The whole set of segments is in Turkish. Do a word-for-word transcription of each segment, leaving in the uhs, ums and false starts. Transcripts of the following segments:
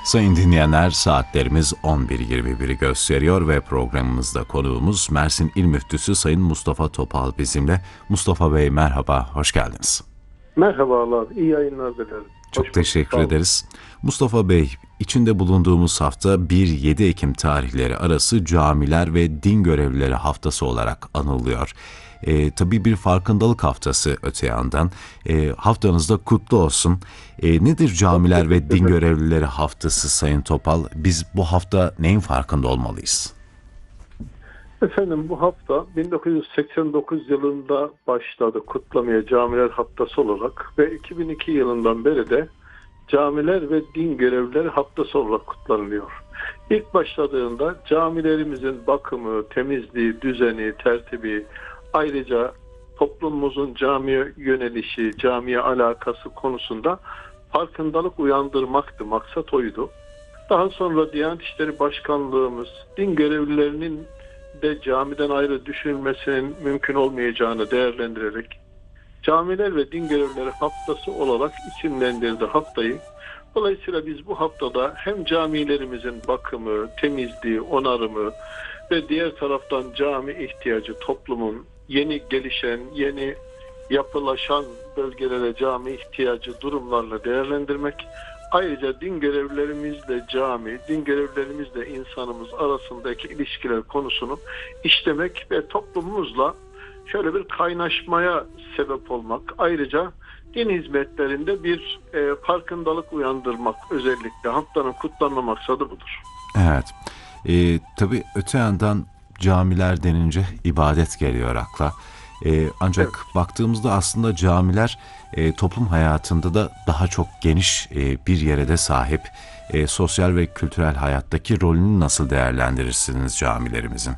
Sayın dinleyenler, saatlerimiz on bir yirmi biri gösteriyor ve programımızda konuğumuz Mersin İl Müftüsü Sayın Mustafa Topal bizimle. Mustafa Bey merhaba, hoş geldiniz. Merhabalar, iyi yayınlar dilerim. Çok Hoş teşekkür bulduk, ederiz. Mustafa Bey, içinde bulunduğumuz hafta bir yedi Ekim tarihleri arası Camiler ve Din Görevlileri Haftası olarak anılıyor. E, tabii bir farkındalık haftası öte yandan. E, haftanız da kutlu olsun. E, nedir Camiler ve Din Görevlileri Haftası Sayın Topal? Biz bu hafta neyin farkında olmalıyız? Efendim, bu hafta bin dokuz yüz seksen dokuz yılında başladı kutlamaya Camiler Haftası olarak ve iki bin iki yılından beri de Camiler ve Din Görevlileri Haftası olarak kutlanıyor. İlk başladığında camilerimizin bakımı, temizliği, düzeni, tertibi, ayrıca toplumumuzun camiye yönelişi, camiye alakası konusunda farkındalık uyandırmaktı, maksat oydu. Daha sonra Diyanet İşleri Başkanlığımız din görevlilerinin de camiden ayrı düşünülmesinin mümkün olmayacağını değerlendirerek Camiler ve Din Görevlileri Haftası olarak isimlendirdi haftayı. Dolayısıyla biz bu haftada hem camilerimizin bakımı, temizliği, onarımı ve diğer taraftan cami ihtiyacı, toplumun yeni gelişen, yeni yapılaşan bölgelere cami ihtiyacı durumlarla değerlendirmek, ayrıca din görevlilerimizle cami, din görevlilerimizle insanımız arasındaki ilişkiler konusunu işlemek ve toplumumuzla şöyle bir kaynaşmaya sebep olmak, ayrıca din hizmetlerinde bir e, farkındalık uyandırmak, özellikle haftanın kutlanma maksadı budur. Evet, e, tabii öte yandan camiler denince ibadet geliyor akla. E, ancak evet, baktığımızda aslında camiler e, toplum hayatında da daha çok geniş e, bir yere de sahip. E, sosyal ve kültürel hayattaki rolünü nasıl değerlendirirsiniz camilerimizin?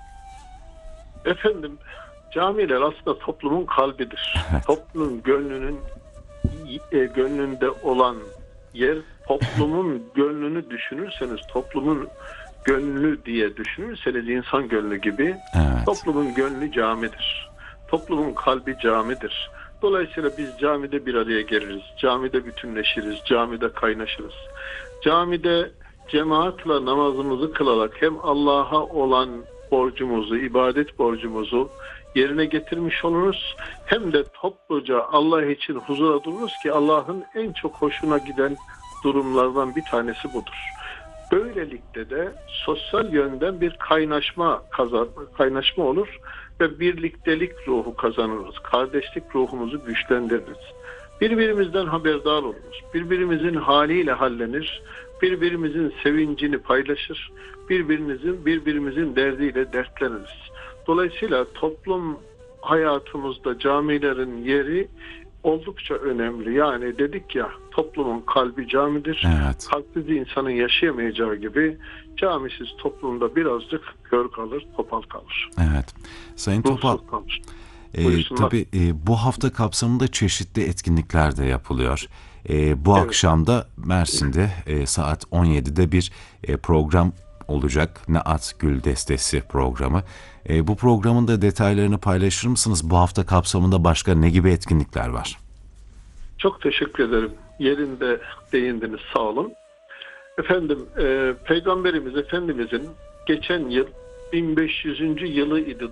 Efendim, camiler aslında toplumun kalbidir. Evet. Toplumun gönlünün e, gönlünde olan yer, toplumun gönlünü düşünürseniz, toplumun gönlü diye düşünürseniz insan gönlü gibi, Evet. toplumun gönlü camidir. Toplumun kalbi camidir. Dolayısıyla biz camide bir araya geliriz. Camide bütünleşiriz. Camide kaynaşırız. Camide cemaatle namazımızı kılarak hem Allah'a olan borcumuzu, ibadet borcumuzu yerine getirmiş oluruz. Hem de topluca Allah için huzura dururuz ki Allah'ın en çok hoşuna giden durumlardan bir tanesi budur. Böylelikle de sosyal yönden bir kaynaşma kazan, kaynaşma olur ve birliktelik ruhu kazanırız. Kardeşlik ruhumuzu güçlendiririz. Birbirimizden haberdar oluruz. Birbirimizin haliyle hallenir. Birbirimizin sevincini paylaşır. Birbirimizin birbirimizin derdiyle dertleniriz. Dolayısıyla toplum hayatımızda camilerin yeri oldukça önemli. Yani dedik ya, toplumun kalbi camidir. Evet. Kalpsiz insanın yaşayamayacağı gibi camisiz toplumda birazcık kör kalır, topal kalır. Evet. Sayın Topal, e, tabii e, bu hafta kapsamında çeşitli etkinlikler de yapılıyor. E, bu evet. akşam da Mersin'de e, saat on yedide bir e, program olacak. Naat Gül Destesi programı. E, bu programın da detaylarını paylaşır mısınız? Bu hafta kapsamında başka ne gibi etkinlikler var? Çok teşekkür ederim. Yerinde değindiniz, sağ olun. Efendim, e, Peygamberimiz Efendimizin geçen yıl bin beş yüzüncü yılı idi